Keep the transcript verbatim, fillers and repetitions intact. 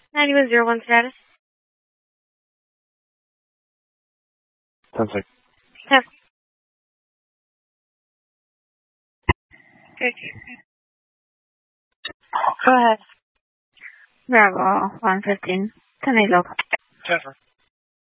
ninety-one zero one status. ten six. ten. Good. Go ahead. Bravo, one fifteen. ten eight local. ten four.